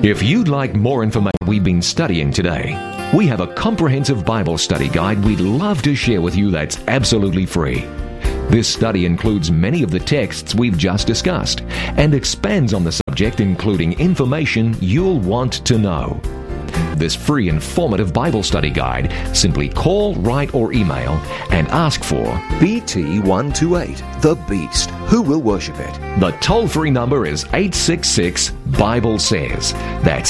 If you'd like more information we've been studying today, we have a comprehensive Bible study guide we'd love to share with you that's absolutely free. This study includes many of the texts we've just discussed and expands on the subject, including information you'll want to know. This free informative Bible study guide, simply call, write, or email and ask for BT128, The Beast. Who will worship it? The toll-free number is 866-BIBLE-SAYS. That's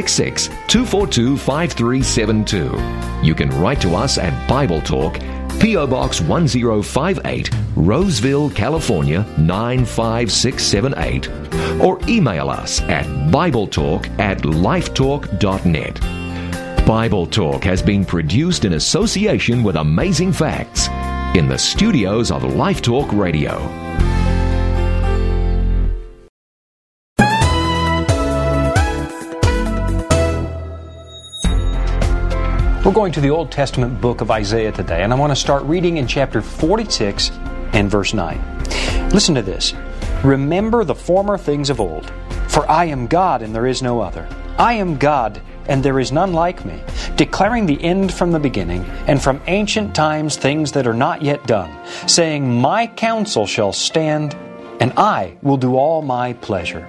866-242-5372. You can write to us at Bible Talk, P.O. Box 1058, Roseville, California 95678, or email us at BibleTalk@lifetalk.net. Bible Talk has been produced in association with Amazing Facts in the studios of Life Talk Radio. We're going to the Old Testament book of Isaiah today, and I want to start reading in chapter 46 and verse 9. Listen to this. Remember the former things of old, for I am God and there is no other. I am God and there is none like me, declaring the end from the beginning, and from ancient times things that are not yet done, saying, My counsel shall stand, and I will do all my pleasure.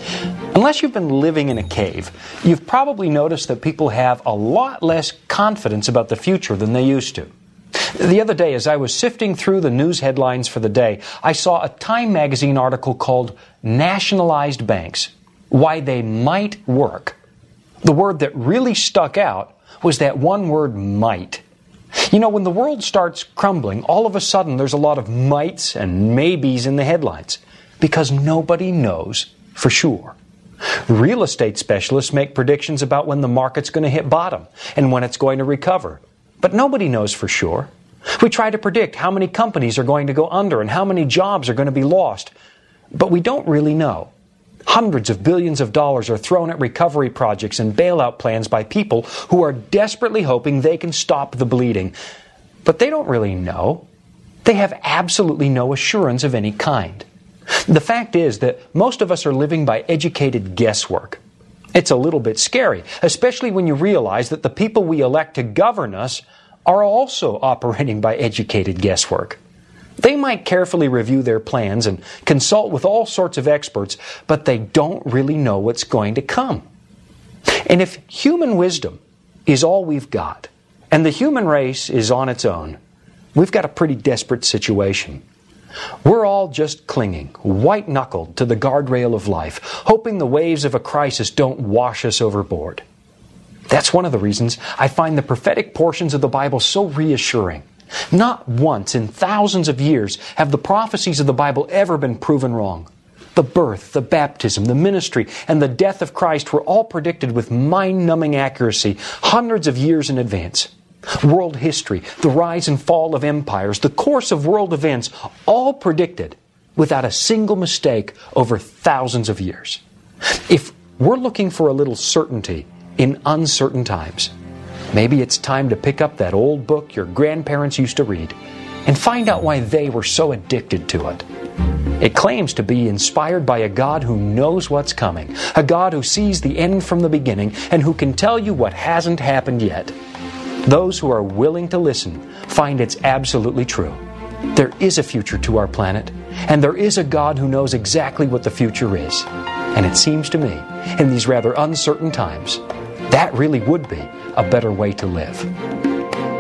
Unless you've been living in a cave, you've probably noticed that people have a lot less confidence about the future than they used to. The other day, as I was sifting through the news headlines for the day, I saw a Time magazine article called Nationalized Banks, Why They Might Work. The word that really stuck out was that one word, might. You know, when the world starts crumbling, all of a sudden there's a lot of mights and maybes in the headlines, because nobody knows for sure. Real estate specialists make predictions about when the market's going to hit bottom and when it's going to recover. But nobody knows for sure. We try to predict how many companies are going to go under and how many jobs are going to be lost. But we don't really know. Hundreds of billions of dollars are thrown at recovery projects and bailout plans by people who are desperately hoping they can stop the bleeding. But they don't really know. They have absolutely no assurance of any kind. The fact is that most of us are living by educated guesswork. It's a little bit scary, especially when you realize that the people we elect to govern us are also operating by educated guesswork. They might carefully review their plans and consult with all sorts of experts, but they don't really know what's going to come. And if human wisdom is all we've got, and the human race is on its own, we've got a pretty desperate situation. We're all just clinging, white-knuckled, to the guardrail of life, hoping the waves of a crisis don't wash us overboard. That's one of the reasons I find the prophetic portions of the Bible so reassuring. Not once in thousands of years have the prophecies of the Bible ever been proven wrong. The birth, the baptism, the ministry, and the death of Christ were all predicted with mind-numbing accuracy hundreds of years in advance. World history, the rise and fall of empires, the course of world events, all predicted without a single mistake over thousands of years. If we're looking for a little certainty in uncertain times, maybe it's time to pick up that old book your grandparents used to read and find out why they were so addicted to it. It claims to be inspired by a God who knows what's coming, a God who sees the end from the beginning, and who can tell you what hasn't happened yet. Those who are willing to listen find it's absolutely true. There is a future to our planet, and there is a God who knows exactly what the future is. And it seems to me, in these rather uncertain times, that really would be a better way to live.